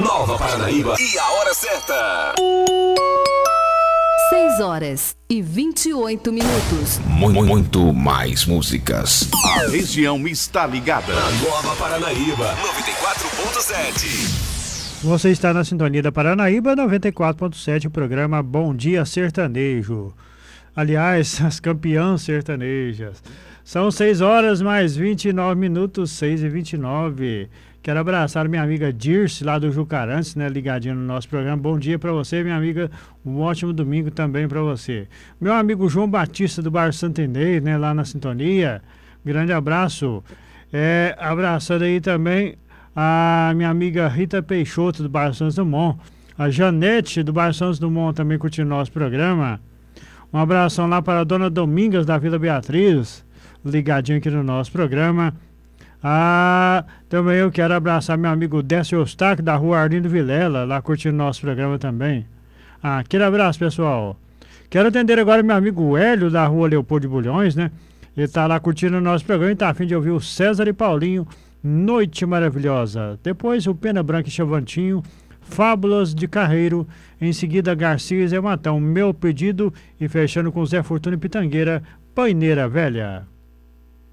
Nova Paranaíba e a hora certa. 6h28. Muito mais músicas. A região está ligada. Na Nova Paranaíba 94.7. Você está na sintonia da Paranaíba 94.7, o programa Bom Dia Sertanejo. Aliás, as campeãs sertanejas. São 6h mais 29 minutos, 6h29. Quero abraçar minha amiga Dirce, lá do Jucarantes, né, ligadinha no nosso programa. Bom dia para você, minha amiga. Um ótimo domingo também para você. Meu amigo João Batista, do Bairro Santo Inês, né, lá na sintonia. Grande abraço. Abraçando aí também a minha amiga Rita Peixoto, do Bairro Santos Dumont. A Janete, do Bairro Santos Dumont, também curtindo nosso programa. Um abração lá para a dona Domingas, da Vila Beatriz, ligadinho aqui no nosso programa. Também eu quero abraçar meu amigo Décio Eustáquio, da rua Arlindo Vilela, lá curtindo nosso programa também. Aquele abraço, pessoal. Quero atender agora meu amigo Hélio, da rua Leopoldo de Bulhões, né? Ele tá lá curtindo o nosso programa e tá a fim de ouvir o César e Paulinho, Noite Maravilhosa. Depois o Pena Branca e Chavantinho, Fábulas de Carreiro. Em seguida, Garcia e Zé Matão, Meu Pedido. E fechando com Zé Fortuna e Pitangueira, Paineira Velha.